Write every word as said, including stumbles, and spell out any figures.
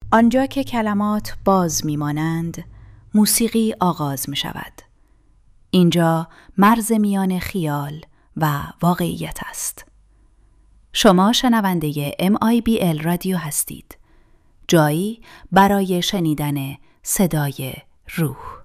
آنجا که کلمات باز میمانند، موسیقی آغاز می شود. اینجا مرز میان خیال و واقعیت است. شما شنونده ام آی بی ال رادیو هستید. جایی برای شنیدن صدای روح.